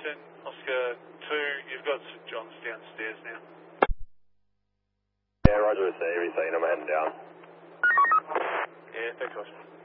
Houston, Oscar 2, you've got St John's downstairs now. Yeah, roger, receive, I'm heading down. Yeah, thanks, Oscar.